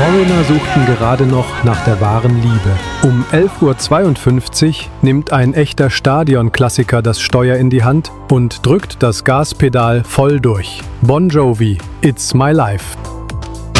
Foreigner suchten gerade noch nach der wahren Liebe. Um 11:52 Uhr nimmt ein echter Stadionklassiker das Steuer in die Hand und drückt das Gaspedal voll durch. Bon Jovi, It's My Life.